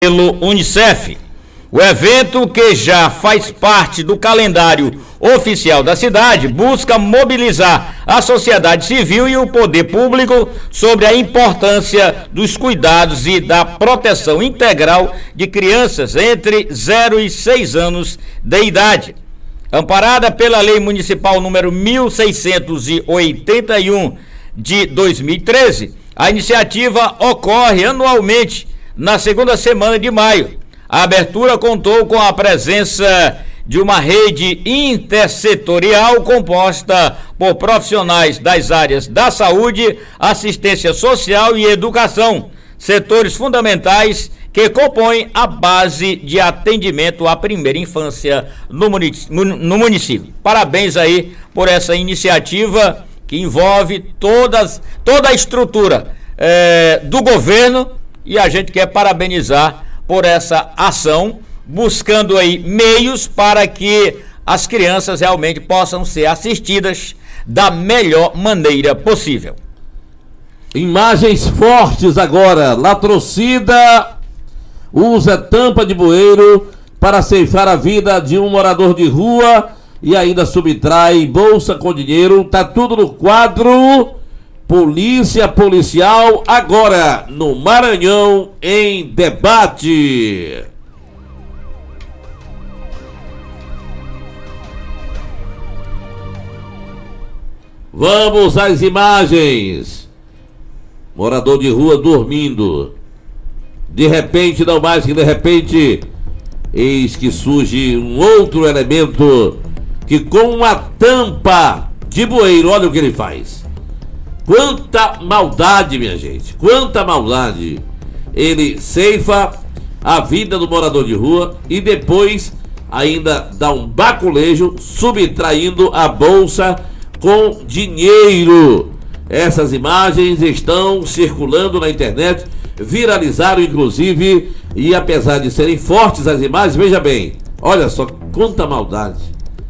pelo Unicef. O evento, que já faz parte do calendário oficial da cidade, busca mobilizar a sociedade civil e o poder público sobre a importância dos cuidados e da proteção integral de crianças entre 0 e 6 anos de idade. Amparada pela Lei Municipal número 1681 de 2013, a iniciativa ocorre anualmente na segunda semana de maio. A abertura contou com a presença de uma rede intersetorial composta por profissionais das áreas da saúde, assistência social e educação, setores fundamentais que compõem a base de atendimento à primeira infância no município. Parabéns aí por essa iniciativa que envolve toda a estrutura do governo, e a gente quer parabenizar por essa ação, buscando aí meios para que as crianças realmente possam ser assistidas da melhor maneira possível. Imagens fortes agora. Latrocida usa tampa de bueiro para ceifar a vida de um morador de rua e ainda subtrai bolsa com dinheiro. Tá tudo no quadro Policial, agora no Maranhão em debate. Vamos às imagens. Morador de rua dormindo. De repente, não mais que de repente, eis que surge um outro elemento que, com uma tampa de bueiro, olha o que ele faz. Quanta maldade, minha gente, quanta maldade. Ele ceifa a vida do morador de rua e depois ainda dá um baculejo, subtraindo a bolsa com dinheiro. Essas imagens estão circulando na internet, viralizaram inclusive, e apesar de serem fortes as imagens, veja bem, olha só quanta maldade.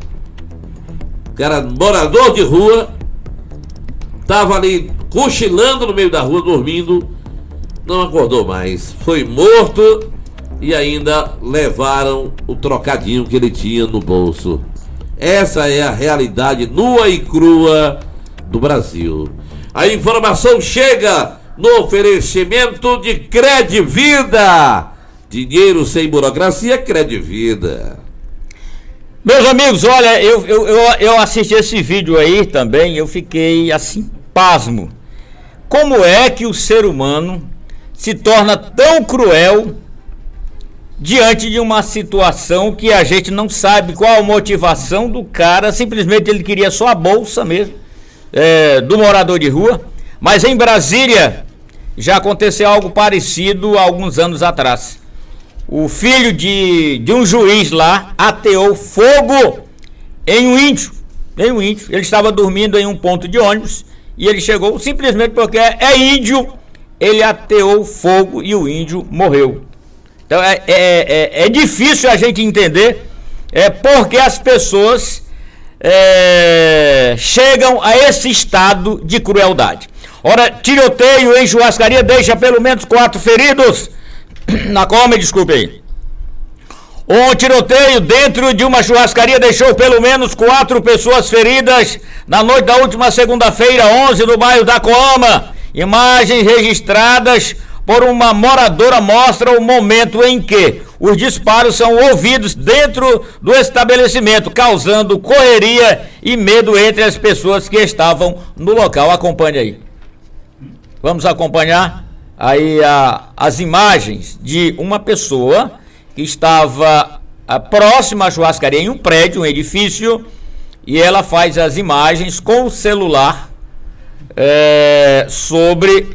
O cara, morador de rua, estava ali cochilando no meio da rua, dormindo, não acordou mais, foi morto e ainda levaram o trocadinho que ele tinha no bolso. Essa é a realidade nua e crua do Brasil. A informação chega no oferecimento de Credvida. Dinheiro sem burocracia, Credvida. Meus amigos, olha, eu assisti esse vídeo aí também, eu fiquei assim, pasmo. Como é que o ser humano se torna tão cruel diante de uma situação que a gente não sabe qual a motivação do cara? Simplesmente ele queria só a bolsa mesmo, do morador de rua. Mas em Brasília já aconteceu algo parecido há alguns anos atrás. O filho de um juiz lá ateou fogo em um índio. Ele estava dormindo em um ponto de ônibus e ele chegou simplesmente porque é índio. Ele ateou fogo e o índio morreu. Então é difícil a gente entender porque as pessoas chegam a esse estado de crueldade. Ora, tiroteio em churrascaria deixa pelo menos 4 feridos. Na Coama, desculpe aí. Um tiroteio dentro de uma churrascaria deixou pelo menos 4 pessoas feridas na noite da última segunda-feira, 11, no bairro da Coama. Imagens registradas por uma moradora mostram o momento em que os disparos são ouvidos dentro do estabelecimento, causando correria e medo entre as pessoas que estavam no local. Acompanhe aí. Vamos acompanhar aí as imagens de uma pessoa que estava próxima à churrascaria, em um prédio, um edifício, e ela faz as imagens com o celular sobre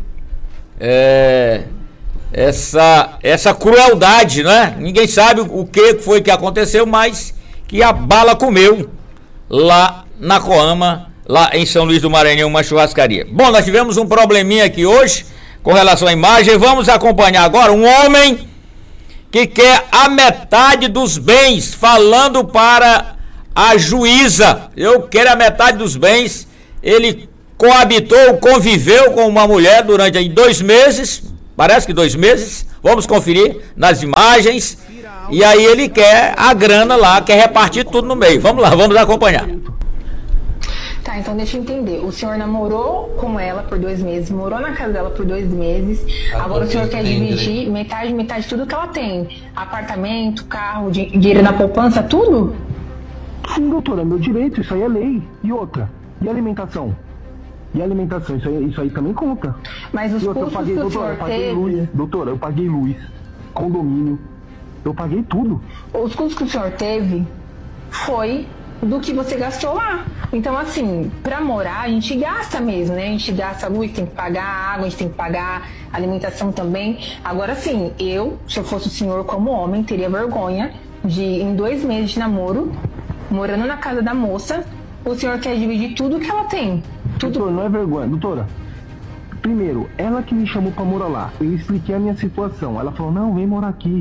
essa crueldade, né? Ninguém sabe o que foi que aconteceu, mas que a bala comeu lá na Coama, lá em São Luís do Maranhão, uma churrascaria. Bom, nós tivemos um probleminha aqui hoje com relação à imagem. Vamos acompanhar agora um homem que quer a metade dos bens, falando para a juíza: eu quero a metade dos bens. Ele conviveu com uma mulher durante 2 meses, parece que 2 meses, Vamos conferir nas imagens. E aí ele quer a grana lá, quer repartir tudo no meio. Vamos lá, vamos acompanhar. Tá, então deixa eu entender. O senhor namorou com ela por 2 meses, morou na casa dela por 2 meses. Agora o senhor quer dividir metade tudo que ela tem. Apartamento, carro, dinheiro na poupança, tudo? Sim, doutora, é meu direito, isso aí é lei. E outra, e alimentação? Isso aí também conta. Mas os custos que o senhor teve... Doutora, eu paguei luz, condomínio, eu paguei tudo. Os custos que o senhor teve foi do que você gastou lá. Então, assim, pra morar, a gente gasta mesmo, né? A gente gasta luz, tem que pagar água, a gente tem que pagar alimentação também. Agora, sim, se eu fosse o senhor como homem, teria vergonha de, em 2 meses de namoro, morando na casa da moça, o senhor quer dividir tudo que ela tem. Tudo. Doutora, não é vergonha. Doutora, primeiro, ela que me chamou pra morar lá. Eu expliquei a minha situação. Ela falou, não, vem morar aqui.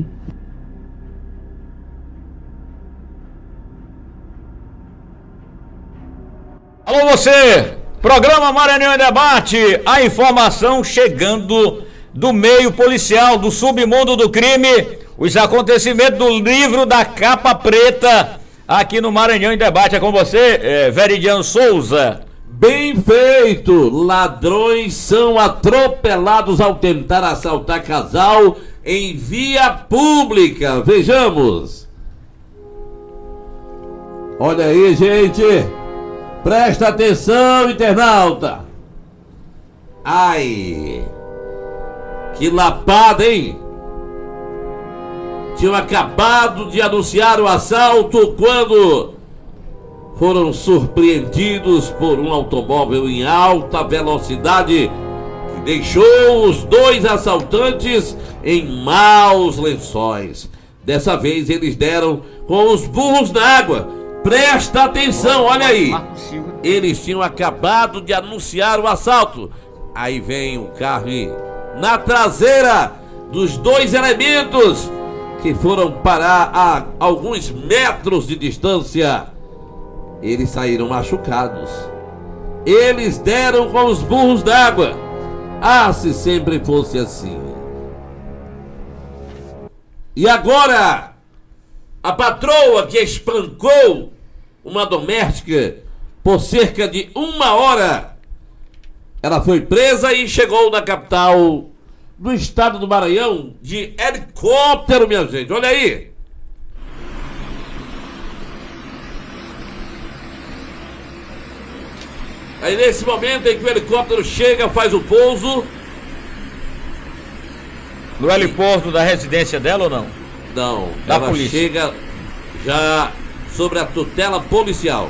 Alô você, programa Maranhão em Debate, a informação chegando do meio policial, do submundo do crime, os acontecimentos do livro da capa preta, aqui no Maranhão em Debate. É com você, Veridiano Souza. Bem feito! Ladrões são atropelados ao tentar assaltar casal em via pública. Vejamos. Olha aí, gente. Presta atenção, internauta. Ai, que lapada, hein? Tinham acabado de anunciar o assalto quando foram surpreendidos por um automóvel em alta velocidade que deixou os 2 assaltantes em maus lençóis. Dessa vez eles deram com os burros na água. Presta atenção, olha aí. Eles tinham acabado de anunciar o assalto. Aí vem o carro e, na traseira dos 2 elementos que foram parar a alguns metros de distância, eles saíram machucados. Eles deram com os burros d'água. Ah, se sempre fosse assim. E agora, a patroa que espancou uma doméstica por cerca de 1 hora, ela foi presa e chegou na capital do estado do Maranhão de helicóptero, minha gente. Olha aí. Aí nesse momento em que o helicóptero chega, faz o pouso. No heliporto da residência dela ou não? Não, Da ela polícia. chega já sobre a tutela policial.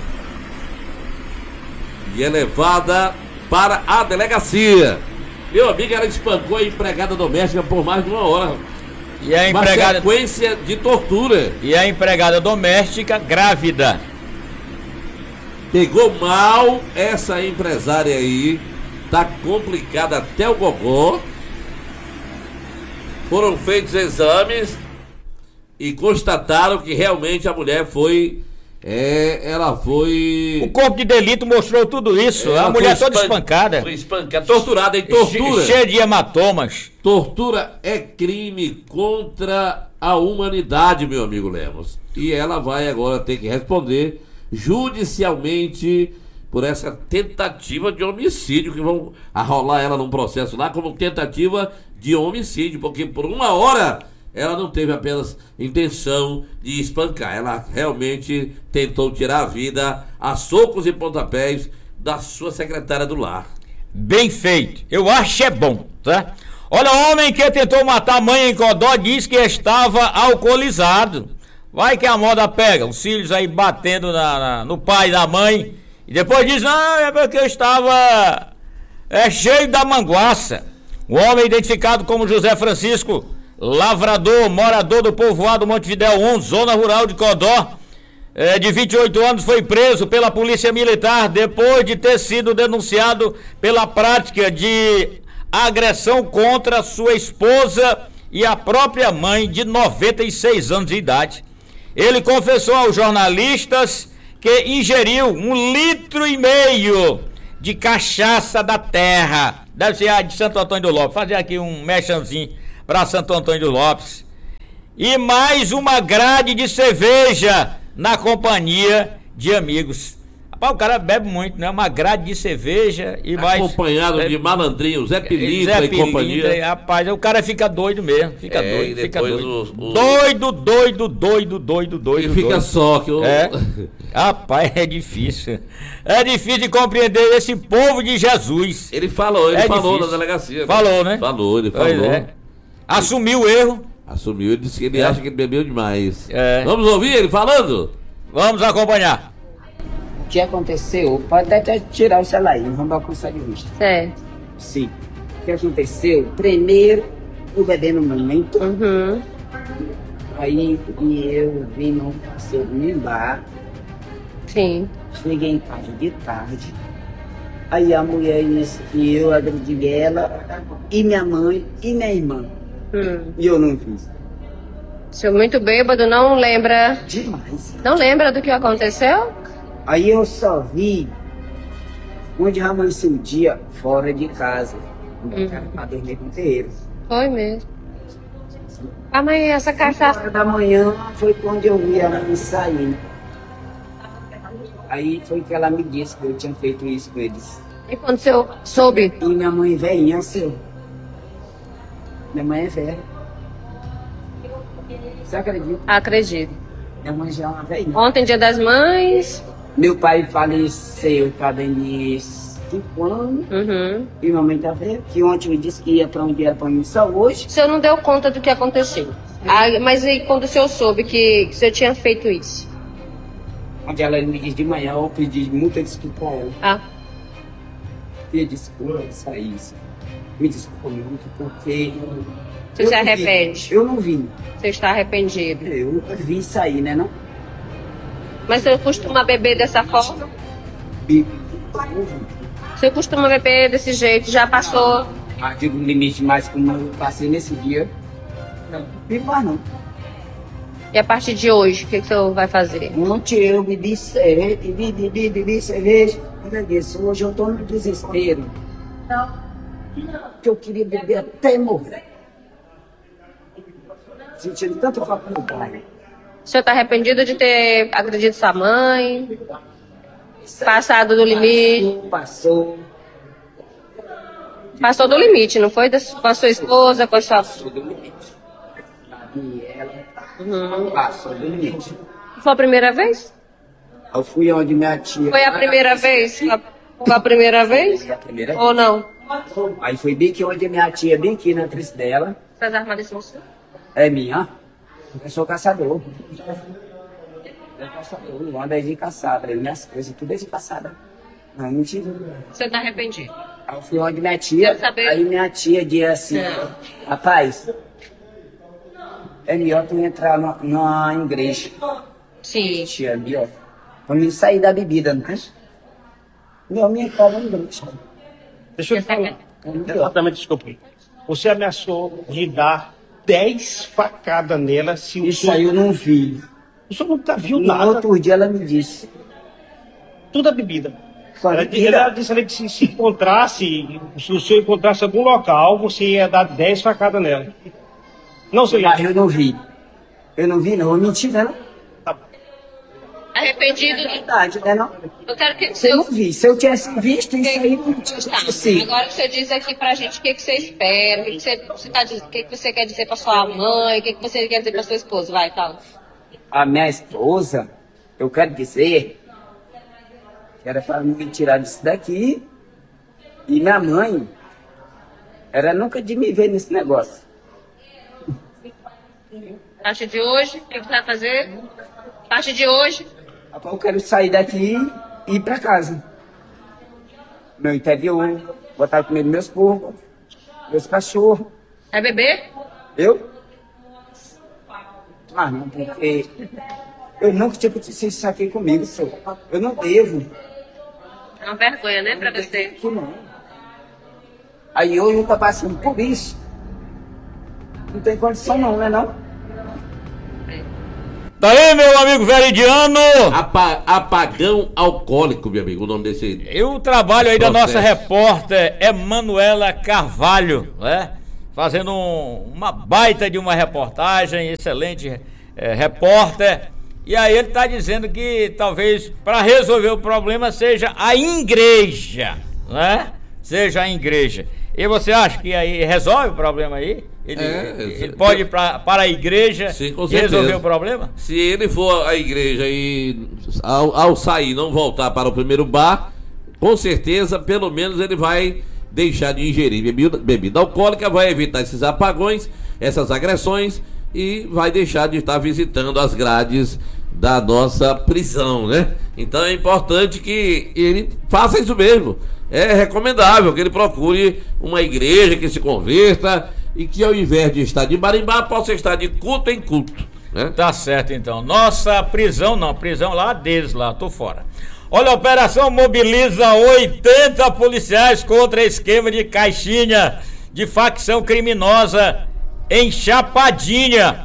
E é levada para a delegacia. Meu amigo, ela espancou a empregada doméstica por mais de 1 hora. E a empregada... Uma sequência de tortura. E a empregada doméstica grávida. Pegou mal essa empresária aí. Tá complicada até o gogó. Foram feitos exames e constataram que realmente a mulher foi... ela foi... O corpo de delito mostrou tudo isso. A mulher toda espancada. Foi espancada, torturada em tortura. Cheia de hematomas. Tortura é crime contra a humanidade, meu amigo Lemos. E ela vai agora ter que responder judicialmente por essa tentativa de homicídio, que vão arrolar ela num processo lá como tentativa de homicídio, porque por 1 hora ela não teve apenas intenção de espancar, ela realmente tentou tirar a vida a socos e pontapés da sua secretária do lar. Bem feito. Eu acho é bom, tá? Olha, o homem que tentou matar a mãe em Codó diz que estava alcoolizado. Vai que a moda pega, os filhos aí batendo no pai da mãe. E depois diz, não, é porque eu estava cheio da manguaça. O homem identificado como José Francisco Lavrador, morador do povoado Montevidéu 1, zona rural de Codó, de 28 anos, foi preso pela polícia militar depois de ter sido denunciado pela prática de agressão contra sua esposa e a própria mãe de 96 anos de idade. Ele confessou aos jornalistas que ingeriu 1,5 litro de cachaça da terra, deve ser a de Santo Antônio do Lopes. Fazer aqui um mechanzinho para Santo Antônio dos Lopes. E mais uma grade de cerveja na companhia de amigos. Rapaz, o cara bebe muito, né? Uma grade de cerveja e mais... Acompanhado de malandrinho, Zé Pilintra e companhia. Rapaz, o cara fica doido mesmo. Fica doido, fica doido. Doido. E fica só que eu... Rapaz, é difícil. É difícil de compreender esse povo de Jesus. Ele falou difícil. na delegacia. Falou, né? Ele falou. Assumiu o erro. Assumiu, ele disse que ele acha que ele bebeu demais. Vamos ouvir ele falando? Vamos acompanhar. O que aconteceu? Pode até tirar o celular aí, vamos alcançar de vista. Certo. Sim. O que aconteceu? Primeiro, o bebê no momento. Uhum. Aí eu vim no segundo bar. Sim. Cheguei em casa de tarde. Aí a mulher disse que eu agredi ela, e minha mãe, e minha irmã. E eu não fiz. O senhor muito bêbado, não lembra? Demais. Não lembra do que aconteceu? Aí eu só vi onde amanheceu o dia fora de casa. Pra dormir com o terreiro. Foi mesmo. Ah, mas essa cachaça... 5 horas da manhã foi quando eu vi a mãe saindo. Aí foi que ela me disse que eu tinha feito isso com eles. E quando o senhor soube? E minha mãe velhinha, seu. Minha mãe é velha. Você acredita? Acredito. Minha mãe já é uma velhinha. Ontem, dia das mães... Meu pai faleceu, tá de 5 anos. E minha mãe tá velha. Que ontem me disse que ia pra onde era pra mim só hoje. O senhor não deu conta do que aconteceu. Mas e quando o senhor soube que o senhor tinha feito isso? Onde ela me disse de manhã, eu pedi muita desculpa a ela. Ah. Pedi desculpa, isso aí. Me desculpa muito, porque... Você se arrepende? Eu não vi. Você está arrependido? Eu nunca vi isso aí, né, não? Mas você costuma beber dessa forma? Você costuma beber desse jeito? Já passou? A partir do limite mais como eu passei nesse dia. Não, bebo mais não. E a partir de hoje, o que o senhor vai fazer? Ontem eu bebi cerveja. Como eu disse, hoje eu estou no desespero. Que eu queria beber até morrer. Sentindo tanta falta do pai. O senhor está arrependido de ter agredido sua mãe? Passado do limite? Passou. Passou do limite, não foi? Com a sua esposa, com a sua... Passou do limite. E ela passou do limite. Foi a primeira vez? Eu fui onde minha tia... Foi a primeira vez? Foi a primeira vez? Foi a primeira vez. Ou não? Aí foi bem que onde minha tia, bem aqui na atriz dela. Faz armada de você? É minha. Eu sou caçador. Eu caçador, eu ando aí de caçada. Minhas coisas, tudo é de caçada. Não, mentira. Você está arrependido? Aí eu fui onde minha tia, aí minha tia disse assim, rapaz, é melhor tu entrar na igreja. Sim. Tia, é melhor. Pra mim sair da bebida, não é? Meu, minha cara não deixa. Deixa eu te falar. Exatamente, desculpa. Você ameaçou de dar 10 facadas nela se o Isso senhor... aí eu não vi. O senhor nunca viu No nada. outro dia ela me disse. Tudo a bebida. Só Ela bebida. disse que se encontrasse, se o senhor encontrasse algum local, você ia dar 10 facadas nela. Não, senhor. Mas eu não vi. Eu não vi, não. É mentira, não. Tá bom. Arrependido? É verdade, né, não? Eu quero que Eu não vi. Se eu tivesse visto, isso aí não tinha Tá. acontecido. Agora você diz aqui pra gente o que você espera, o que você quer dizer pra sua mãe, o que você quer dizer pra sua esposa. Vai, fala. A minha esposa, eu quero dizer que era para me tirar disso daqui. E minha mãe, era nunca de me ver nesse negócio. A partir de hoje, o que você vai fazer? A partir de hoje, Rapaz, eu quero sair daqui e ir para casa. Meu interior, botar comida meus porcos, meus cachorros. vai beber? Eu? Ah, não, porque eu nunca tinha acontecido isso aqui comigo, senhor. Eu não devo. É uma vergonha, né, pra você? Que não. Aí hoje eu tô passando por isso. Não tem condição não, né não? Tá aí, meu amigo Veridiano. Apagão alcoólico, meu amigo, o nome desse... E o trabalho aí da processo. nossa repórter Emanuela Carvalho, né? fazendo uma baita de uma reportagem, excelente repórter. E aí ele está dizendo que talvez para resolver o problema seja a igreja, né? Seja a igreja. E você acha que aí resolve o problema aí? Ele pode ir para a igreja. Sim, com e certeza. resolver o problema? Se ele for à igreja e ao sair não voltar para o primeiro bar, com certeza, pelo menos ele vai deixar de ingerir bebida alcoólica, vai evitar esses apagões, essas agressões e vai deixar de estar visitando as grades da nossa prisão, né? Então é importante que ele faça isso mesmo. É recomendável que ele procure uma igreja que se converta e que ao invés de estar de barimbá, possa estar de culto em culto, né? Tá certo então. Nossa prisão não, prisão lá deles lá, tô fora. Olha, a operação mobiliza 80 policiais contra esquema de caixinha de facção criminosa em Chapadinha.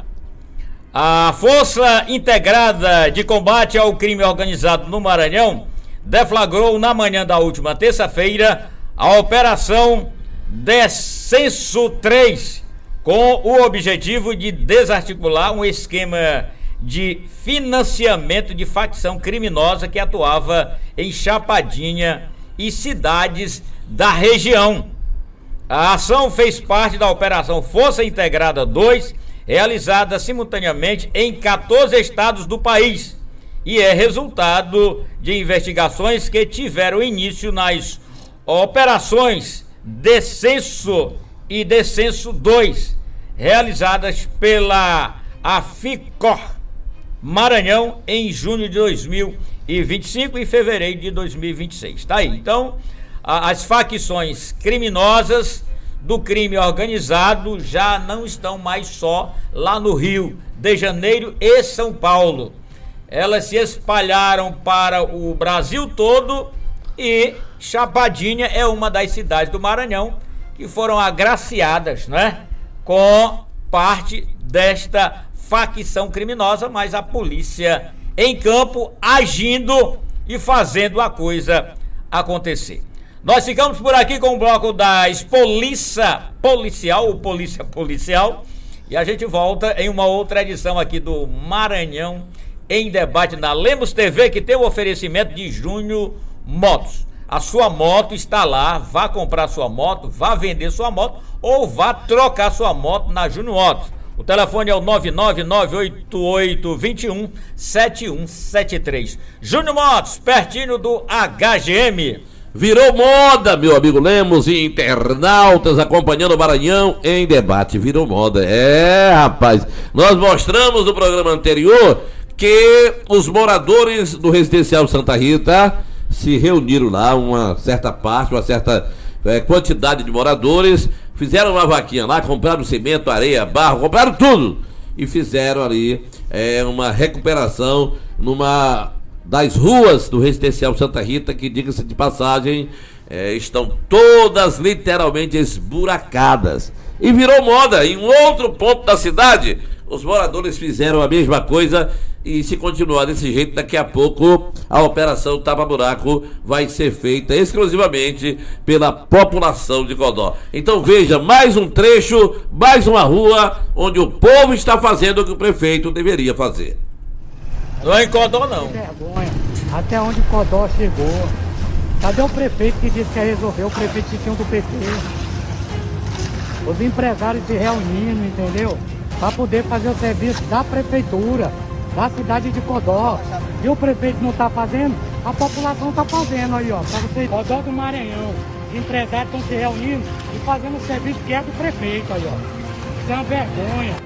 A Força Integrada de Combate ao Crime Organizado no Maranhão deflagrou na manhã da última terça-feira a Operação Descenso 3, com o objetivo de desarticular um esquema de financiamento de facção criminosa que atuava em Chapadinha e cidades da região. A ação fez parte da Operação Força Integrada 2, realizada simultaneamente em 14 estados do país, e é resultado de investigações que tiveram início nas operações Descenso e Descenso 2, realizadas pela AFICOR Maranhão em junho de 2025 e fevereiro de 2026. Tá aí. Então, as facções criminosas do crime organizado já não estão mais só lá no Rio de Janeiro e São Paulo. Elas se espalharam para o Brasil todo e Chapadinha é uma das cidades do Maranhão que foram agraciadas, né, com parte desta facção criminosa, mas a polícia em campo agindo e fazendo a coisa acontecer. Nós ficamos por aqui com o bloco das Polícia Policial, e a gente volta em uma outra edição aqui do Maranhão em Debate na Lemos TV, que tem o oferecimento de Júnior Motos. A sua moto está lá, vá comprar sua moto, vá vender sua moto ou vá trocar sua moto na Júnior Motos. O telefone é o 99988217173. Júnior Motos, pertinho do HGM. Virou moda, meu amigo Lemos e internautas acompanhando o Maranhão em Debate. Virou moda. Rapaz, nós mostramos no programa anterior que os moradores do Residencial Santa Rita se reuniram lá, uma certa quantidade de moradores, fizeram uma vaquinha lá, compraram cimento, areia, barro, compraram tudo e fizeram ali uma recuperação numa das ruas do Residencial Santa Rita, que, diga-se de passagem, estão todas literalmente esburacadas. E virou moda. Em um outro ponto da cidade, os moradores fizeram a mesma coisa, e se continuar desse jeito, daqui a pouco a operação Tapa-Buraco vai ser feita exclusivamente pela população de Codó. Então veja, mais um trecho, mais uma rua onde o povo está fazendo o que o prefeito deveria fazer. Não é em Codó, não. Vergonha. Até onde Codó chegou. Cadê o prefeito que disse que ia resolver? O prefeito tinha do PT. Os empresários se reunindo, entendeu? Para poder fazer o serviço da prefeitura, da cidade de Codó. E o prefeito não está fazendo, a população está fazendo aí, ó. Para você, Codó do Maranhão. Os empresários estão se reunindo e fazendo o serviço que é do prefeito aí, ó. Isso é uma vergonha.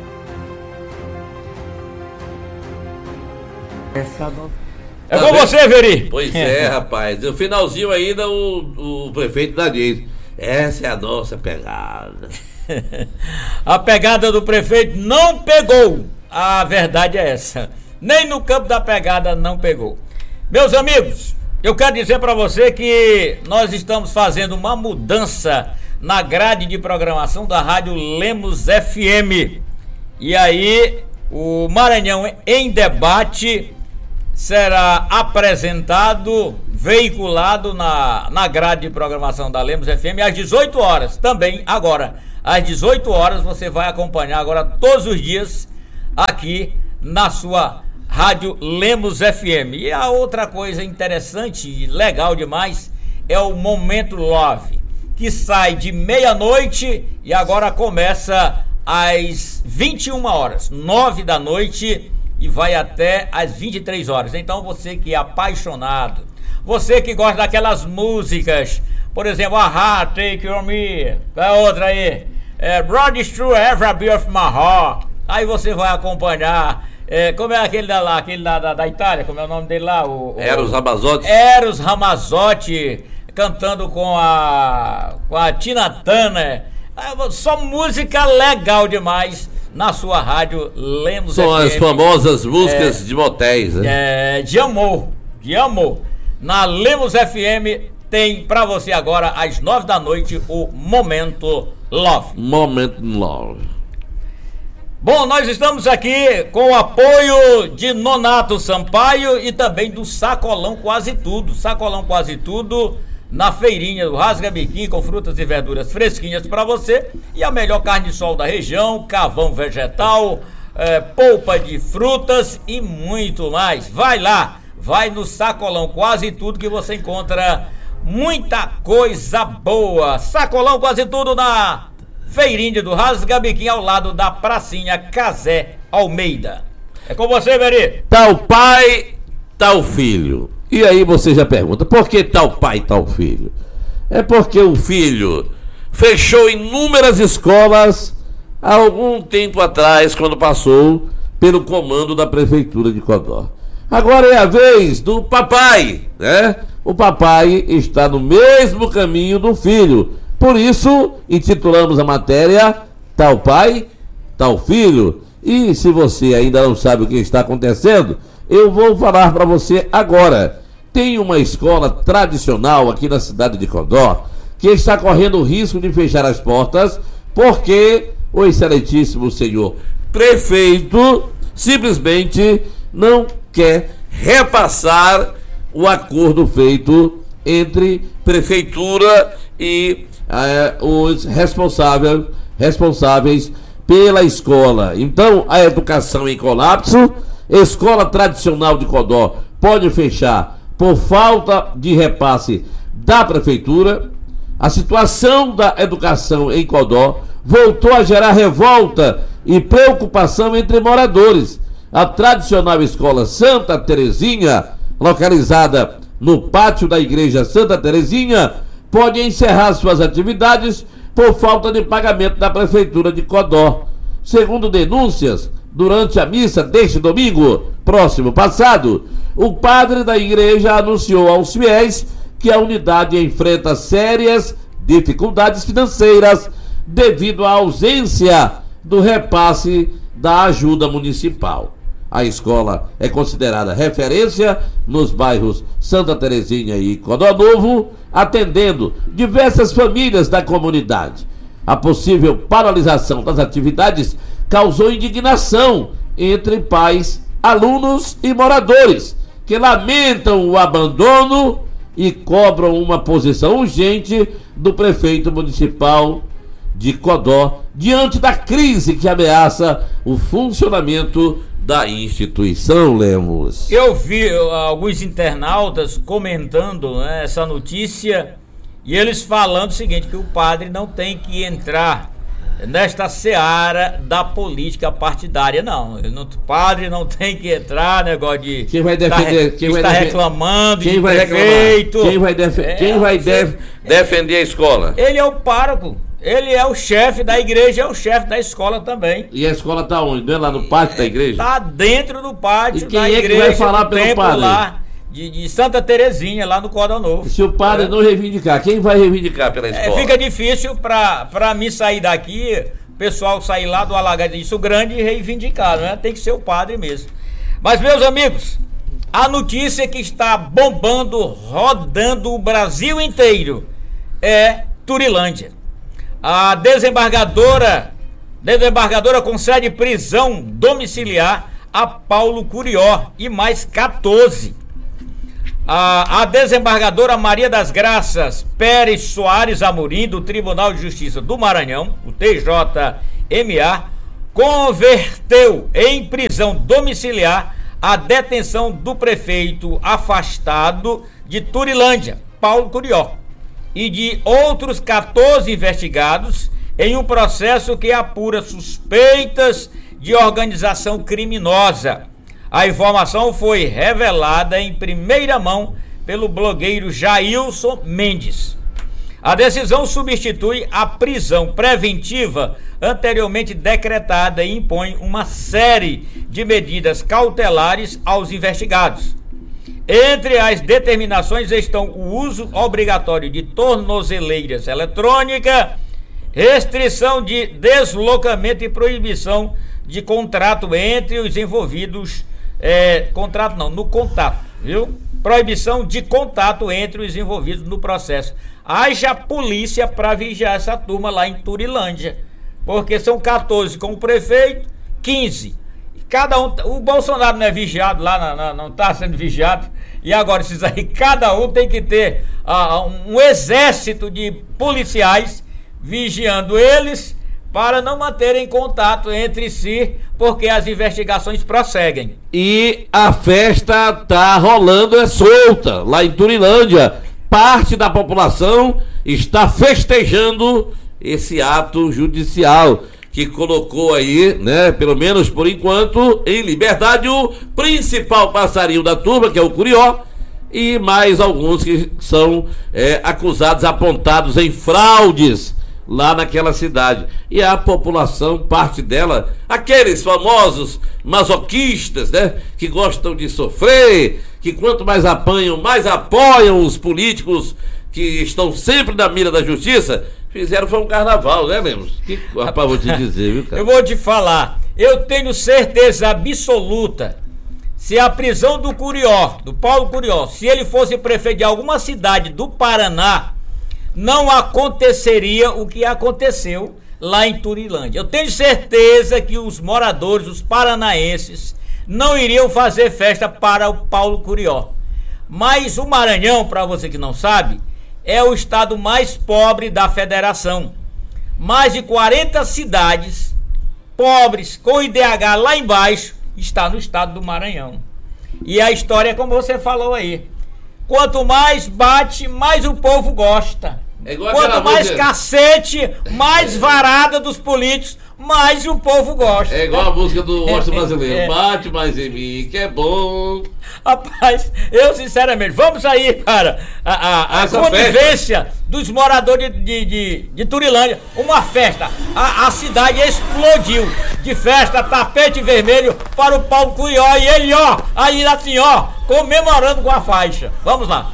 É com você, Veri. Pois rapaz. No finalzinho ainda o prefeito da diz: essa é a nossa pegada. A pegada do prefeito não pegou. A verdade é essa. Nem no campo da pegada não pegou. Meus amigos, eu quero dizer para você que nós estamos fazendo uma mudança na grade de programação da Rádio Lemos FM. E aí, o Maranhão em Debate será apresentado, veiculado na grade de programação da Lemos FM às 18 horas, também agora, às 18 horas, você vai acompanhar agora todos os dias aqui na sua Rádio Lemos FM. E a outra coisa interessante e legal demais é o Momento Love, que sai de meia-noite e agora começa às 21 horas, 9 da noite, e vai até às 23 horas. Então você que é apaixonado, você que gosta daquelas músicas, por exemplo, Aha, Take On Me, qual é a outra aí? Broad True Every Beat of My Heart. Aí você vai acompanhar, como é aquele da Itália, como é o nome dele lá? Eros Ramazzotti. Eros Ramazzotti, cantando com a Tina Turner. Só música legal demais na sua rádio Lemos São FM. as famosas músicas de motéis, né? De amor. Na Lemos FM tem pra você agora às 9 da noite o Momento Love. Momento Love. Bom, nós estamos aqui com o apoio de Nonato Sampaio e também do Sacolão Quase Tudo. Sacolão Quase Tudo na feirinha do Rasga Biquim, com frutas e verduras fresquinhas para você, e a melhor carne de sol da região, carvão vegetal, polpa de frutas e muito mais. Vai lá, vai no Sacolão Quase Tudo que você encontra muita coisa boa. Sacolão Quase Tudo na feirinha do Rasga Biquim, ao lado da pracinha Casé Almeida. É com você, Beri. Tal pai, tal filho. E aí você já pergunta, por que tal pai, tal filho? É porque o filho fechou inúmeras escolas há algum tempo atrás, quando passou pelo comando da Prefeitura de Codó. Agora é a vez do papai, né? O papai está no mesmo caminho do filho. Por isso, intitulamos a matéria Tal Pai, Tal Filho. E se você ainda não sabe o que está acontecendo, eu vou falar para você agora. Tem uma escola tradicional aqui na cidade de Codó que está correndo o risco de fechar as portas porque o excelentíssimo senhor prefeito simplesmente não quer repassar o acordo feito entre prefeitura e os responsáveis pela escola. Então, a educação em colapso, escola tradicional de Codó pode fechar por falta de repasse da prefeitura. A situação da educação em Codó voltou a gerar revolta e preocupação entre moradores. A tradicional escola Santa Terezinha, localizada no pátio da igreja Santa Terezinha, pode encerrar suas atividades por falta de pagamento da prefeitura de Codó. Segundo denúncias, durante a missa deste domingo próximo passado, o padre da igreja anunciou aos fiéis que a unidade enfrenta sérias dificuldades financeiras devido à ausência do repasse da ajuda municipal. A escola é considerada referência nos bairros Santa Terezinha e Codó Novo, atendendo diversas famílias da comunidade. A possível paralisação das atividades causou indignação entre pais, alunos e moradores, que lamentam o abandono e cobram uma posição urgente do prefeito municipal de Codó diante da crise que ameaça o funcionamento da instituição, Lemos. Eu vi alguns internautas comentando, né, essa notícia, e eles falando o seguinte, que o padre não tem que entrar nesta seara da política partidária. Não, o padre não tem que entrar, negócio de quem vai defender, reclamando, quem vai prefeito. Quem vai defender a escola? Ele é o pároco. Ele é o chefe da igreja, é o chefe da escola também. E a escola tá onde? Não é lá no pátio da igreja? Tá dentro do pátio da igreja. E quem é que vai falar pelo padre? Lá de Santa Terezinha, lá no Codó Novo. Se o padre não reivindicar, quem vai reivindicar pela escola? Fica difícil pra mim sair daqui, o pessoal sair lá do Alagadiço Grande e reivindicar, né? Tem que ser o padre mesmo. Mas, meus amigos, a notícia que está bombando, rodando o Brasil inteiro, é Turilândia. A desembargadora concede prisão domiciliar a Paulo Curió e mais 14. A desembargadora Maria das Graças Pérez Soares Amorim, do Tribunal de Justiça do Maranhão, o TJMA, converteu em prisão domiciliar a detenção do prefeito afastado de Turilândia, Paulo Curió, e de outros 14 investigados em um processo que apura suspeitas de organização criminosa. A informação foi revelada em primeira mão pelo blogueiro Jailson Mendes. A decisão substitui a prisão preventiva anteriormente decretada e impõe uma série de medidas cautelares aos investigados. Entre as determinações estão o uso obrigatório de tornozeleiras eletrônicas, restrição de deslocamento e proibição de contrato entre os envolvidos, no contato, viu? Proibição de contato entre os envolvidos no processo. Haja polícia para vigiar essa turma lá em Turilândia, porque são 14 com o prefeito, 15. Cada um, o Bolsonaro não é vigiado lá, não está sendo vigiado, e agora esses aí, cada um tem que ter um exército de policiais vigiando eles, para não manterem contato entre si, porque as investigações prosseguem. E a festa tá rolando solta lá em Turilândia. Parte da população está festejando esse ato judicial que colocou aí, né, pelo menos por enquanto, em liberdade o principal passarinho da turma, que é o Curió, e mais alguns que são acusados, apontados em fraudes lá naquela cidade. E a população, parte dela, aqueles famosos masoquistas, né, que gostam de sofrer, que quanto mais apanham, mais apoiam os políticos que estão sempre na mira da justiça, fizeram foi um carnaval, né, Lemos? Que rapaz, vou te dizer, viu, cara? Eu vou te falar, eu tenho certeza absoluta, se a prisão do Curió, do Paulo Curió, se ele fosse prefeito de alguma cidade do Paraná, não aconteceria o que aconteceu lá em Turilândia. Eu tenho certeza que os moradores, os paranaenses, não iriam fazer festa para o Paulo Curió. Mas o Maranhão, para você que não sabe, é o estado mais pobre da federação. Mais de 40 cidades pobres com IDH lá embaixo está no estado do Maranhão. E a história é como você falou aí. Quanto mais bate, mais o povo gosta. Quanto mais cacete, mais varada dos políticos, mais o povo gosta. É igual a música do Washington brasileiro. Bate mais em mim, que é bom. Rapaz, eu sinceramente, vamos aí para a convivência dos moradores de Turilândia. Uma festa. A cidade explodiu de festa, tapete vermelho para o Paulo Curió. E ele, aí assim, comemorando com a faixa. Vamos lá.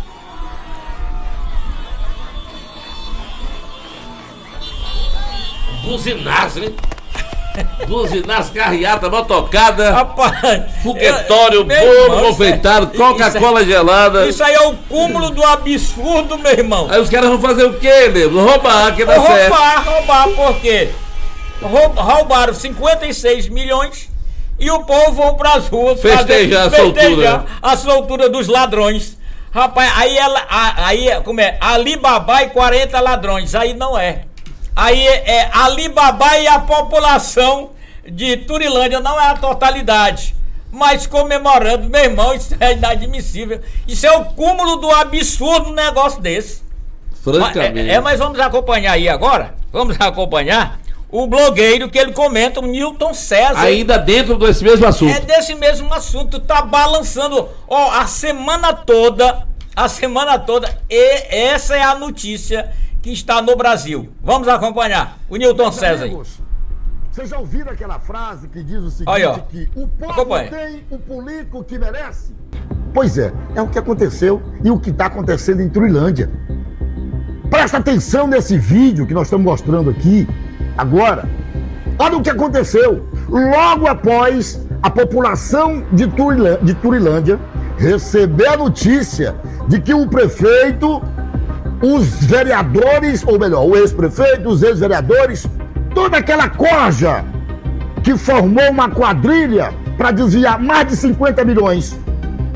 Buzinaço, hein? Buzinaço, carreata, motocada, rapaz, foguetório, bolo, confeitado, Coca-Cola gelada. Isso aí é o cúmulo do absurdo, meu irmão. Aí os caras vão fazer o quê, Lemos? Roubar, que dá certo. Roubar, por quê? Roubaram 56 milhões e o povo vão pras ruas festejar a soltura dos ladrões. Rapaz, como é? Alibaba e 40 ladrões, aí não é. Aí é Alibaba e a população de Turilândia, não é a totalidade. Mas comemorando, meu irmão, isso é inadmissível. Isso é o cúmulo do absurdo, um negócio desse. Francamente. Mas vamos acompanhar aí agora. Vamos acompanhar o blogueiro que ele comenta, o Newton César. Ainda dentro desse mesmo assunto. É desse mesmo assunto, tá balançando a semana toda. E essa é a notícia que está no Brasil. Vamos acompanhar o Newton César aí. Vocês já ouviram aquela frase que diz o seguinte, que o povo tem o político que merece? Pois é o que aconteceu e o que está acontecendo em Turilândia. Presta atenção nesse vídeo que nós estamos mostrando aqui agora. Olha o que aconteceu. Logo após a população de Turilândia receber a notícia de que o prefeito, os vereadores, ou melhor, o ex-prefeito, os ex-vereadores, toda aquela corja que formou uma quadrilha para desviar mais de 50 milhões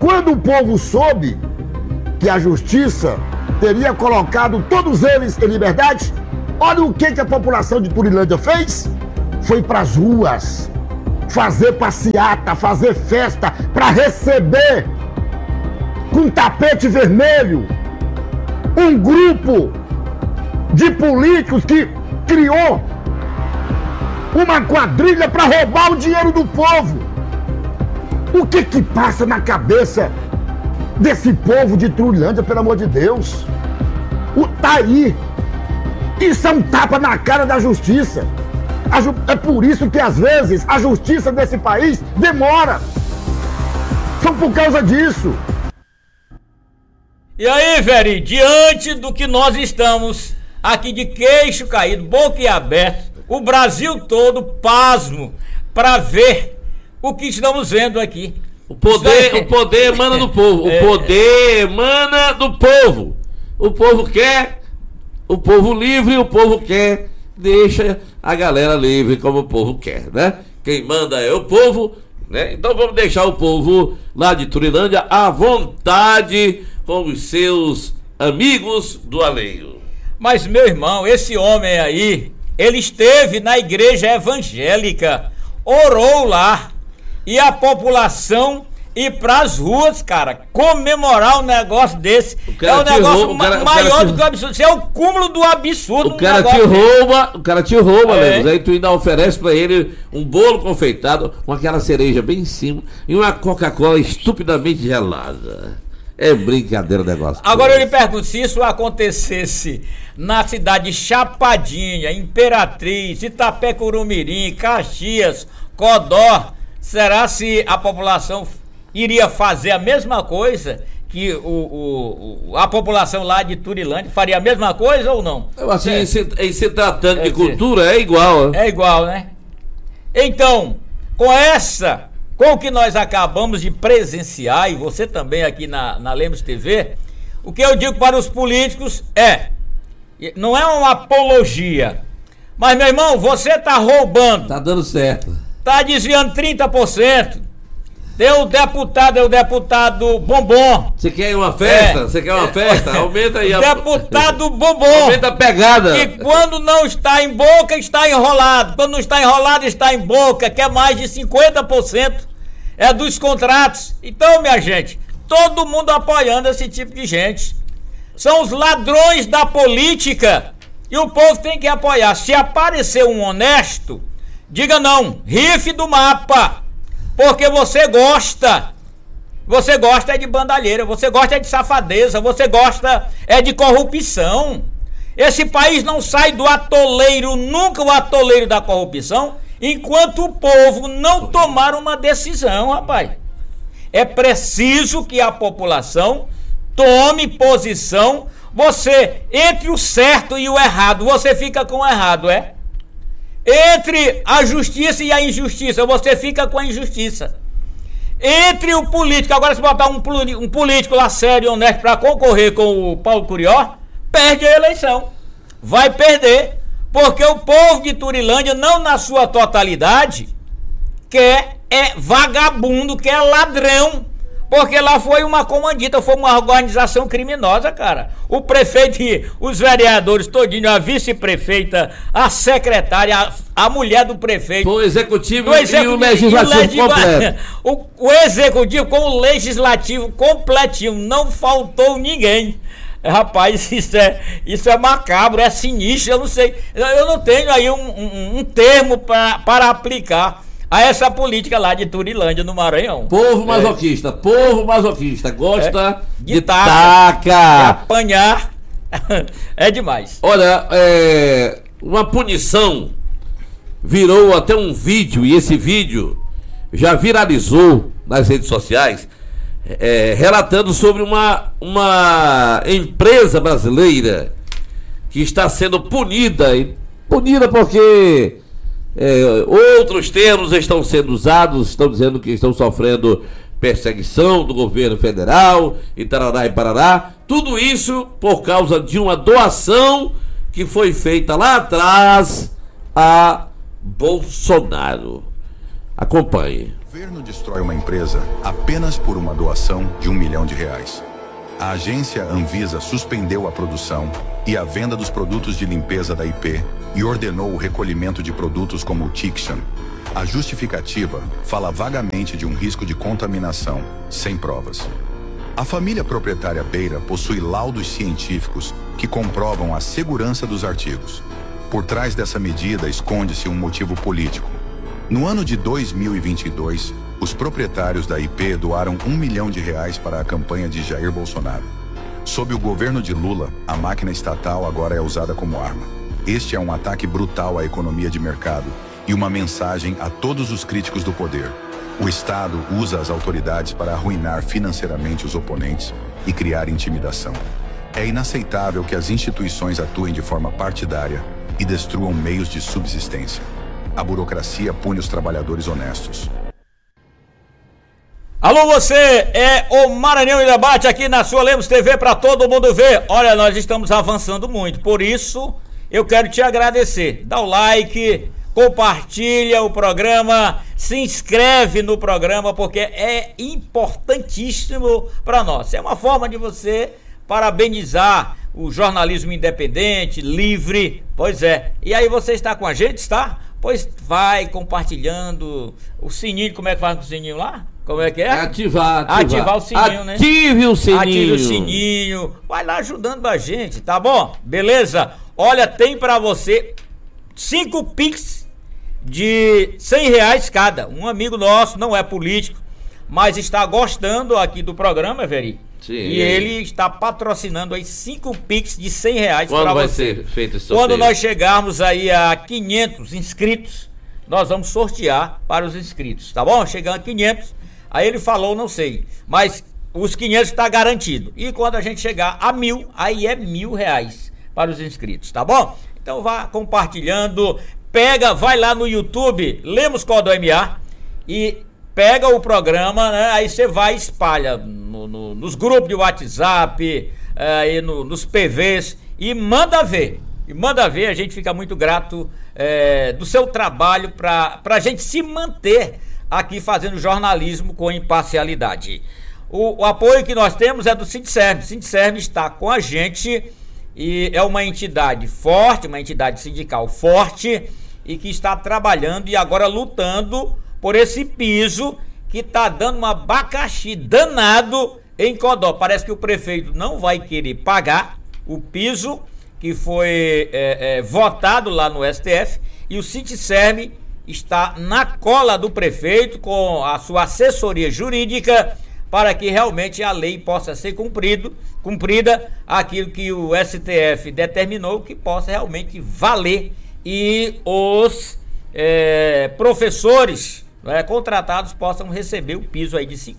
quando o povo soube que a justiça teria colocado todos eles em liberdade, olha o que a população de Turilândia fez. Foi para as ruas fazer passeata, fazer festa, para receber com tapete vermelho um grupo de políticos que criou uma quadrilha para roubar o dinheiro do povo. O que passa na cabeça desse povo de Turilândia, pelo amor de Deus? Tá aí. Isso é um tapa na cara da justiça. É por isso que às vezes a justiça desse país demora. São por causa disso. E aí, Veri, diante do que nós estamos aqui de queixo caído, boca aberta, o Brasil todo pasmo para ver o que estamos vendo aqui. O poder emana do povo. O poder emana do povo. O povo quer o povo livre, o povo quer, deixa a galera livre como o povo quer, né? Quem manda é o povo, né? Então vamos deixar o povo lá de Turilândia à vontade com os seus amigos do alheio. Mas, meu irmão, esse homem aí, ele esteve na igreja evangélica, orou lá, e a população ir pras ruas, cara, comemorar um negócio desse. É um negócio maior do que o absurdo. Isso é o cúmulo do absurdo. O cara te rouba, Lemos. Aí tu ainda oferece pra ele um bolo confeitado com aquela cereja bem em cima e uma Coca-Cola estupidamente gelada. É brincadeira o negócio. Agora eu lhe pergunto, se isso acontecesse na cidade de Chapadinha, Imperatriz, Itapé-Curumirim, Caxias, Codó, será se a população iria fazer a mesma coisa que a população lá de Turilândia faria a mesma coisa ou não? Assim, em se tratando de cultura, é igual. É igual, né? Então, com o que nós acabamos de presenciar, e você também aqui na Lemos TV, o que eu digo para os políticos não é uma apologia, mas, meu irmão, você tá roubando. Tá dando certo. Tá desviando 30%. O deputado Bombom. Você quer uma festa? Você quer uma festa? Aumenta aí. Deputado Bombom. Aumenta a pegada. E quando não está em boca, está enrolado. Quando não está enrolado, está em boca, que é mais de 50% dos contratos. Então, minha gente, todo mundo apoiando esse tipo de gente. São os ladrões da política e o povo tem que apoiar. Se aparecer um honesto, diga não, rife do mapa. Porque você gosta de bandalheira, você gosta de safadeza, você gosta de corrupção. Esse país não sai do atoleiro, nunca o atoleiro da corrupção, enquanto o povo não tomar uma decisão, rapaz. É preciso que a população tome posição. Você, entre o certo e o errado, você fica com o errado, Entre a justiça e a injustiça, você fica com a injustiça. Entre o político, agora se botar um político lá sério e honesto para concorrer com o Paulo Curió, perde a eleição. Vai perder, porque o povo de Turilândia, não na sua totalidade, quer vagabundo, quer ladrão. Porque lá foi uma comandita, foi uma organização criminosa, cara. O prefeito e os vereadores todinho, a vice-prefeita, a secretária, a mulher do prefeito. O executivo e o legislativo completo. O executivo com o legislativo completinho, não faltou ninguém. Rapaz, isso é macabro, é sinistro, eu não sei. Eu não tenho aí um termo para aplicar a essa política lá de Turilândia, no Maranhão. Povo masoquista, gosta de taca. De apanhar, é demais. Olha, uma punição virou até um vídeo, e esse vídeo já viralizou nas redes sociais, relatando sobre uma empresa brasileira que está sendo punida porque outros termos estão sendo usados, estão dizendo que estão sofrendo perseguição do governo federal e tarará e parará. Tudo isso por causa de uma doação que foi feita lá atrás a Bolsonaro. Acompanhe. governo destrói uma empresa apenas por uma doação de R$1 milhão. A agência Anvisa suspendeu a produção e a venda dos produtos de limpeza da IP e ordenou o recolhimento de produtos como o Tixan. A justificativa fala vagamente de um risco de contaminação, sem provas. A família proprietária Beira possui laudos científicos que comprovam a segurança dos artigos. Por trás dessa medida esconde-se um motivo político. No ano de 2022, os proprietários da IP doaram R$1 milhão para a campanha de Jair Bolsonaro. Sob o governo de Lula, a máquina estatal agora é usada como arma. Este é um ataque brutal à economia de mercado e uma mensagem a todos os críticos do poder. O Estado usa as autoridades para arruinar financeiramente os oponentes e criar intimidação. É inaceitável que as instituições atuem de forma partidária e destruam meios de subsistência. A burocracia pune os trabalhadores honestos. Alô, você, é o Maranhão em Debate aqui na sua Lemos TV para todo mundo ver. Olha, nós estamos avançando muito, por isso eu quero te agradecer. Dá o like, compartilha o programa, se inscreve no programa, porque é importantíssimo para nós. É uma forma de você parabenizar o jornalismo independente, livre, pois é. E aí você está com a gente, está? Pois vai compartilhando o sininho. Como é que faz com o sininho lá? Como é que é? Ativar o sininho, né? Ative o sininho. Ative o sininho. Vai lá ajudando a gente, tá bom? Beleza? Olha, tem pra você 5 Pix de R$100 cada. Um amigo nosso, não é político, mas está gostando aqui do programa, Veri. Sim. E ele está patrocinando aí 5 Pix de R$100 para você. Quando vai ser feito esse sorteio? Quando nós chegarmos aí a 500 inscritos, nós vamos sortear para os inscritos, tá bom? Chegando a 500, aí ele falou, não sei, mas os 500 está garantido. E quando a gente chegar a 1.000, aí é R$1.000 para os inscritos, tá bom? Então vá compartilhando, vai lá no YouTube, Lemos Código MA e pega o programa, né? Aí você vai e espalha nos grupos de WhatsApp, aí nos PVs e manda ver. A gente fica muito grato do seu trabalho para a gente se manter aqui fazendo jornalismo com imparcialidade. O apoio que nós temos é do Sindserm. O Sindserm está com a gente e é uma entidade forte, uma entidade sindical forte e que está trabalhando e agora lutando por esse piso que está dando um abacaxi danado em Codó. Parece que o prefeito não vai querer pagar o piso que foi votado lá no STF e o Sindserm está na cola do prefeito com a sua assessoria jurídica para que realmente a lei possa ser cumprida, aquilo que o STF determinou que possa realmente valer e os professores contratados possam receber o piso aí de R$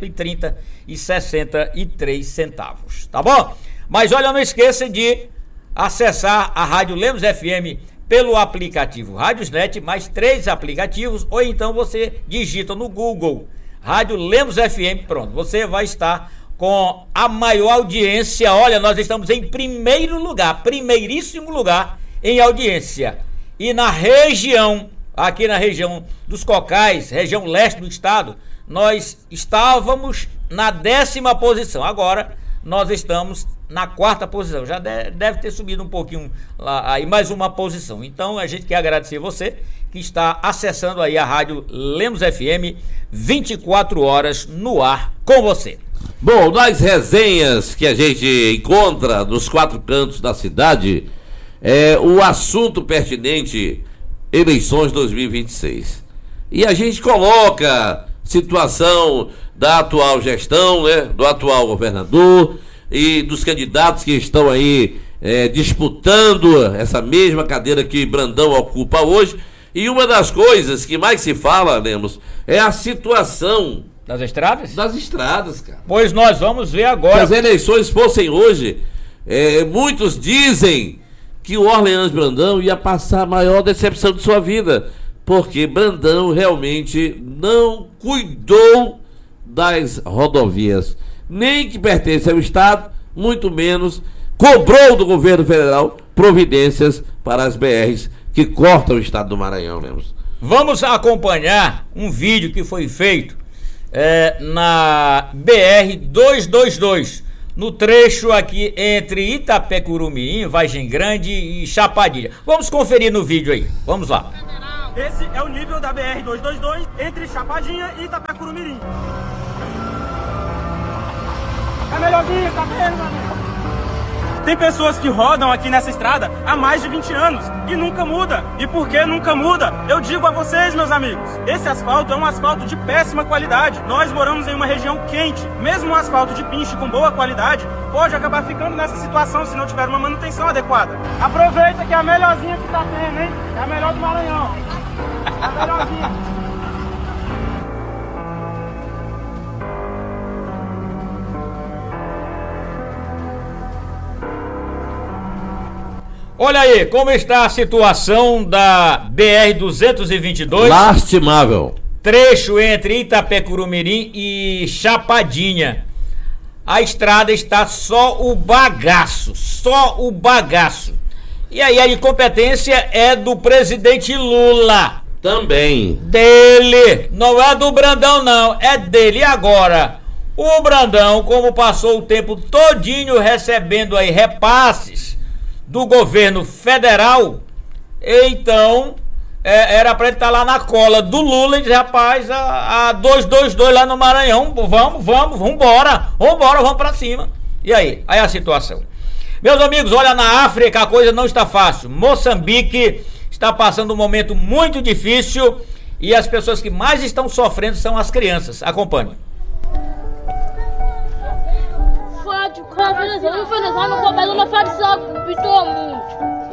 5.130,63, tá bom? Mas olha, não esqueça de acessar a Rádio Lemos FM pelo aplicativo Rádiosnet, mais 3 aplicativos, ou então você digita no Google Rádio Lemos FM, pronto, você vai estar com a maior audiência. Olha, nós estamos em primeiríssimo lugar em audiência. E na região, aqui na região dos Cocais, região leste do estado, nós estávamos na 10ª posição. Agora nós estamos na 4ª posição. Já deve ter subido um pouquinho lá, aí mais uma posição. Então a gente quer agradecer você que está acessando aí a Rádio Lemos FM 24 horas no ar com você. Bom, nas resenhas que a gente encontra nos 4 cantos da cidade, o assunto pertinente, eleições 2026. E a gente coloca situação da atual gestão, né, do atual governador e dos candidatos que estão aí disputando essa mesma cadeira que Brandão ocupa hoje. E uma das coisas que mais se fala, Lemos, é a situação das estradas? Das estradas, cara. Pois nós vamos ver agora. Se as eleições fossem hoje, muitos dizem que o Orleans Brandão ia passar a maior decepção de sua vida, porque Brandão realmente não cuidou das rodovias, nem que pertence ao Estado, muito menos cobrou do governo federal providências para as BRs que cortam o Estado do Maranhão, Lemos. Vamos acompanhar um vídeo que foi feito na BR-222, no trecho aqui entre Itapecuru-Mirim, Vargem Grande e Chapadilha. Vamos conferir no vídeo aí, vamos lá. Esse é o nível da BR-222 entre Chapadinha e Itapecuru-Mirim. Tá melhorzinho, tá vendo, meu amigo? Tem pessoas que rodam aqui nessa estrada há mais de 20 anos e nunca muda. E por que nunca muda? Eu digo a vocês, meus amigos, esse asfalto é um asfalto de péssima qualidade. Nós moramos em uma região quente. Mesmo um asfalto de pinche com boa qualidade pode acabar ficando nessa situação se não tiver uma manutenção adequada. Aproveita que é a melhorzinha que tá tendo, hein? É a melhor do Maranhão. É a melhorzinha. Olha aí como está a situação da BR-222. Lastimável. Trecho entre Itapecuru-Mirim e Chapadinha. A estrada está só o bagaço, E aí a incompetência é do presidente Lula. Também. Dele, não é do Brandão não, é dele. E agora, o Brandão, como passou o tempo todinho recebendo aí repasses do governo federal, então era pra ele estar lá na cola do Lula e dizer, rapaz, a 222 lá no Maranhão, vambora, vamos pra cima. E aí a situação. Meus amigos, olha, na África a coisa não está fácil. Moçambique está passando um momento muito difícil e as pessoas que mais estão sofrendo são as crianças. Acompanhe. Infelizmente, o governo não faz isso, muito.